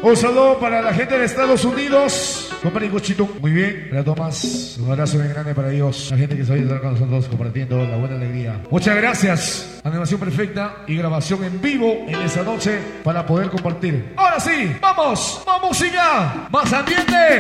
Un saludo para la gente de Estados Unidos. Compadre Cochito, muy bien. Para Tomás, un abrazo bien grande para ellos. La gente que se va a estar con nosotros compartiendo la buena alegría. Muchas gracias. Animación perfecta y grabación en vivo en esa noche para poder compartir. Ahora sí, vamos, más música, más ambiente.